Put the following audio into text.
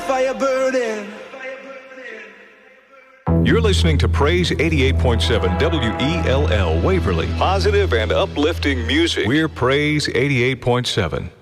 fire burning. You're listening to Praise 88.7 WELL Waverly. Positive and uplifting music. We're Praise 88.7.